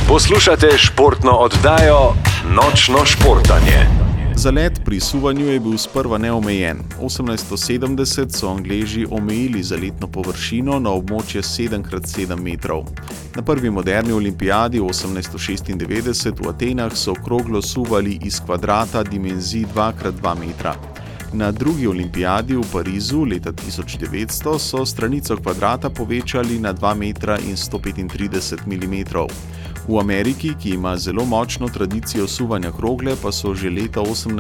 Poslušate športno oddajo Nočno športanje. Zalet pri suvanju je bil sprva neomejen. 1870 so Angleži omejili zaletno površino na območje 7x7 metrov. Na prvi moderni olimpijadi 1896 v Atenah so okroglo suvali iz kvadrata dimenzij 2x2 metra. Na drugi olimpijadi v Parizu leta 1900 so stranico kvadrata povečali na 2 metra in 135 mm. V Ameriki, ki ima zelo močno tradicijo suvanja krogle, pa so že leta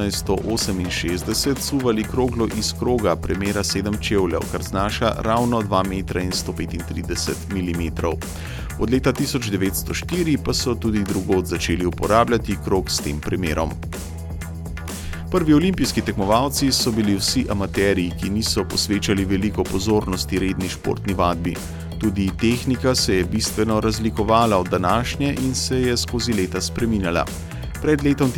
1868 suvali kroglo iz kroga premera 7 čevljev, kar znaša ravno 2 metra in 135 mm. Od leta 1904 pa so tudi drugod začeli uporabljati krog s tem premerom. Prvi olimpijski tekmovalci so bili vsi amaterji, ki niso posvečali veliko pozornosti redni športni vadbi. Tudi tehnika se je bistveno razlikovala od današnje in se je skozi leta spreminjala. Pred letom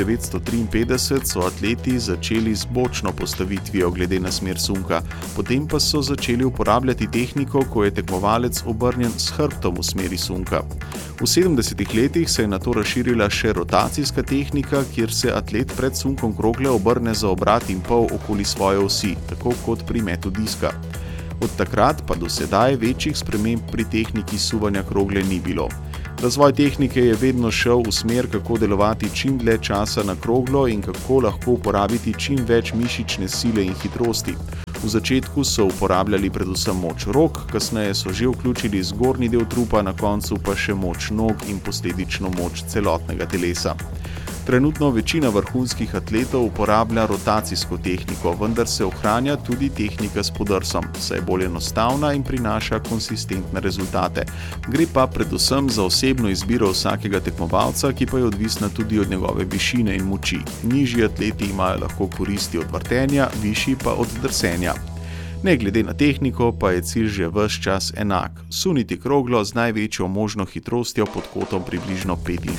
1953 so atleti začeli z bočno postavitvijo glede na smer sunka, potem pa so začeli uporabljati tehniko, ko je tekmovalec obrnjen s hrbtom v smeri sunka. V 70-ih letih se je nato razširila še rotacijska tehnika, kjer se atlet pred sunkom krogle obrne za obrat in pol okoli svoje osi, tako kot pri metu diska. Od takrat pa do sedaj večjih sprememb pri tehniki suvanja krogle ni bilo. Razvoj tehnike je vedno šel v smer, kako delovati čim dlje časa na kroglo in kako lahko uporabiti čim več mišične sile in hitrosti. V začetku so uporabljali predvsem moč rok, kasneje so že vključili zgornji del trupa, na koncu pa še moč nog in posledično moč celotnega telesa. Trenutno večina vrhunskih atletov uporablja rotacijsko tehniko, vendar se ohranja tudi tehnika s podrsom, saj je bolj enostavna in prinaša konsistentne rezultate. Gre pa predvsem za osebno izbiro vsakega tekmovalca, ki pa je odvisna tudi od njegove višine in moči. Nižji atleti imajo lahko koristi od vrtenja, višji pa od drsenja. Ne glede na tehniko pa je cilj že ves čas enak. Suniti kroglo z največjo možno hitrostjo pod kotom približno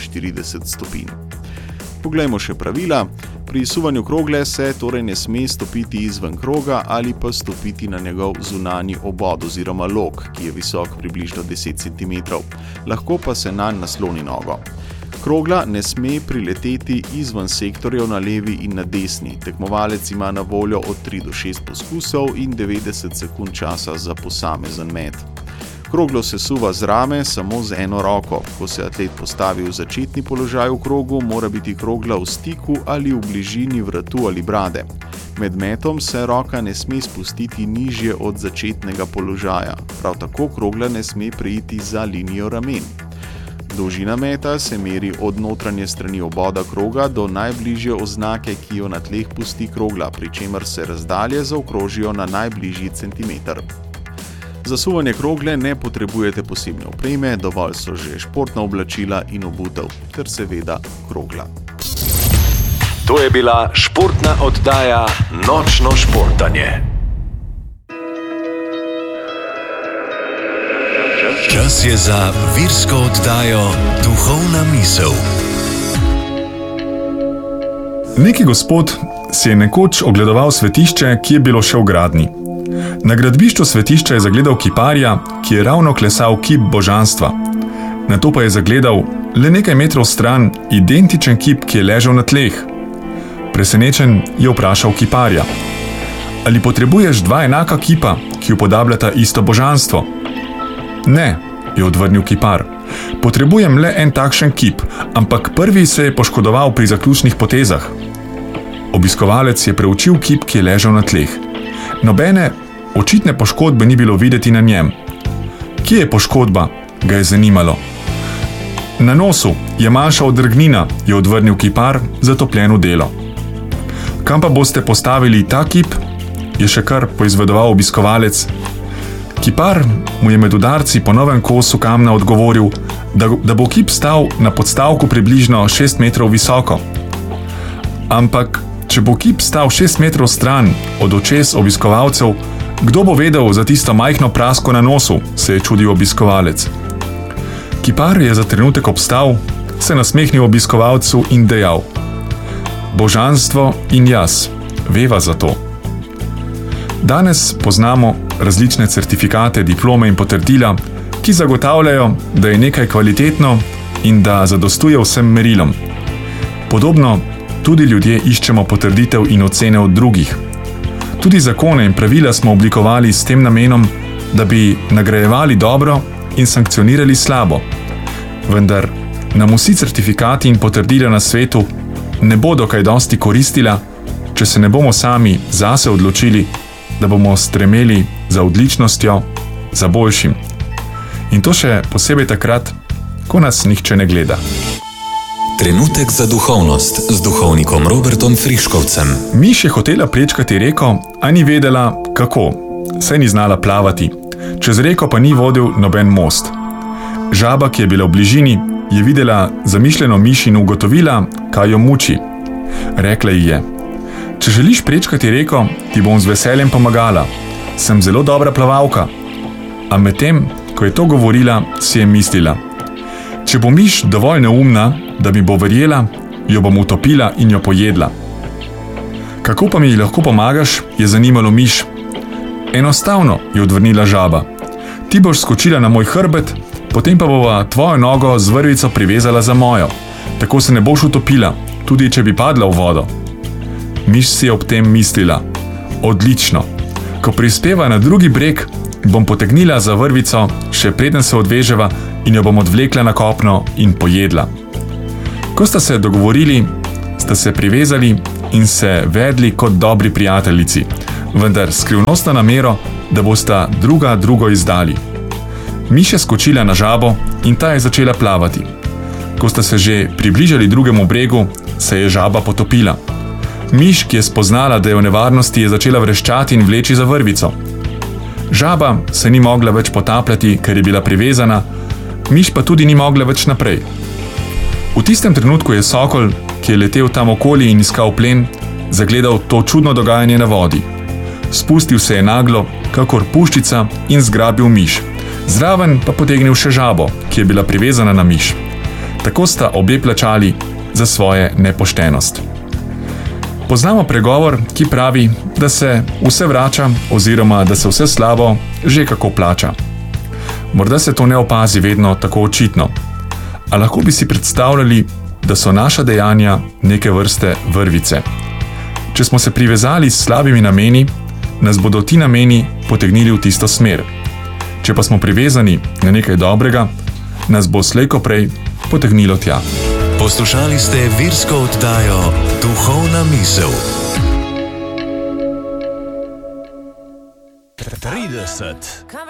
45 stopinj. Poglejmo še pravila. Pri suvanju krogle se torej ne sme stopiti izven kroga ali pa stopiti na njegov zunanji obod oziroma lok, ki je visok približno 10 cm. Lahko pa se nanj nasloni nogo. Krogla ne sme prileteti izven sektorjev na levi in na desni. Tekmovalec ima na voljo od 3 do 6 poskusov in 90 sekund časa za posamezen met. Kroglo se suva z rame samo z eno roko. Ko se atlet postavi v začetni položaj v krogu, mora biti krogla v stiku ali v bližini vratu ali brade. Med metom se roka ne sme spustiti nižje od začetnega položaja. Prav tako krogla ne sme preiti za linijo ramen. Dolžina meta se meri od notranje strani oboda kroga do najbližje oznake, ki jo na tleh pusti krogla, pri čemer se razdalje zaokrožijo na najbližji centimeter. Za suvanje krogle ne potrebujete posebne opreme, dovolj so že športna oblačila in obutev, ter seveda krogla. To je bila športna oddaja Nočno športanje. Čas je za virsko oddajo Duhovna misel. Neki gospod si je nekoč ogledoval svetišče, ki je bilo še v gradnji. Na gradbišču svetišča je zagledal kiparja, ki je ravno klesal kip božanstva. Nato pa je zagledal le nekaj metrov stran identičen kip, ki je ležal na tleh. Presenečen je vprašal kiparja: ali potrebuješ 2 enaka kipa, ki upodabljata isto božanstvo? Ne, je odvrnil kipar. Potrebujem le en takšen kip, ampak prvi se je poškodoval pri zaključnih potezah. Obiskovalec je preučil kip, ki je ležal na tleh. Nobene očitne poškodbe ni bilo videti na njem. Kje je poškodba, ga je zanimalo. Na nosu je manjša odrgnina, je odvrnil kipar, zatopljen v delo. Kam pa boste postavili ta kip, je še kar poizvedoval obiskovalec. Kipar mu je med udarci po novem kosu kamna odgovoril, da bo kip stal na podstavku približno 6 metrov visoko. Ampak če bo kip stal 6 metrov stran od očes obiskovalcev, kdo bo vedel za tisto majhno prasko na nosu, se je čudil obiskovalec. Kipar je za trenutek obstal, se nasmehnil obiskovalcu in dejal: božanstvo in jaz, veva za to. Danes poznamo različne certifikate, diplome in potrdila, ki zagotavljajo, da je nekaj kvalitetno in da zadostuje vsem merilom. Podobno tudi ljudje iščemo potrditev in ocene od drugih. Tudi zakone in pravila smo oblikovali s tem namenom, da bi nagrajevali dobro in sankcionirali slabo. Vendar nam vsi certifikati in potrdila na svetu ne bodo kaj dosti koristila, če se ne bomo sami zase odločili, da bomo stremeli za odličnostjo, za boljšim. In to še posebej takrat, ko nas nihče ne gleda. Trenutek za duhovnost z duhovnikom Robertom Friškovcem. Miš je hotela prečkati reko, a ni vedela, kako. Saj ni znala plavati. Čez reko pa ni vodil noben most. Žaba, ki je bila v bližini, je videla zamišljeno miš in ugotovila, kaj jo muči. Rekla ji je: če želiš prečkati reko, ti bom z veseljem pomagala. Sem zelo dobra plavalka. A medtem, ko je to govorila, si je mislila: če bo miš dovolj neumna, da mi bo verjela, jo bom utopila in jo pojedla. Kako pa mi lahko pomagaš, je zanimalo miš. Enostavno, je odvrnila žaba. Ti boš skočila na moj hrbet, potem pa bova tvojo nogo z vrvico privezala za mojo. Tako se ne boš utopila, tudi če bi padla v vodo. Miš si je ob tem mislila: odlično. Ko prispeva na drugi breg, bom potegnila za vrvico, še preden se odveževa, in jo bom odvlekla na kopno in pojedla. Ko sta se dogovorili, sta se privezali in se vedli kot dobri prijateljici, vendar skrivnostno namero, da bosta drugo izdali. Miš je skočila na žabo in ta je začela plavati. Ko sta se že približali drugemu bregu, se je žaba potopila. Miš, ki je spoznala, da je v nevarnosti, je začela vreščati in vleči za vrvico. Žaba se ni mogla več potapljati, ker je bila privezana, miš pa tudi ni mogla več naprej. V tistem trenutku je sokol, ki je letel tam okoli in iskal plen, zagledal to čudno dogajanje na vodi. Spustil se je naglo, kakor puščica, in zgrabil miš. Zraven pa potegnil še žabo, ki je bila privezana na miš. Tako sta obe plačali za svoje nepoštenost. Poznamo pregovor, ki pravi, da se vse vrača oziroma da se vse slabo že kako plača. Morda se to ne opazi vedno tako očitno. A lahko bi si predstavljali, da so naša dejanja neke vrste vrvice. Če smo se privezali s slabimi nameni, nas bodo ti nameni potegnili v tisto smer. Če pa smo privezani na nekaj dobrega, nas bo slej ko prej potegnilo tja. Poslušali ste virsko oddajo Duhovna misel. 30.